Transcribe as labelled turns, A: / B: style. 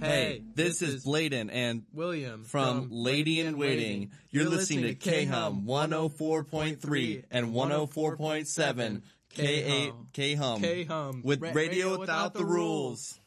A: Hey, this is Bladen and
B: William
A: from Lady in Waiting. You're listening to K-Hum 104.3 and 104.7 K-8 K-Hum
B: K-Hum
A: with Radio Without the Rules.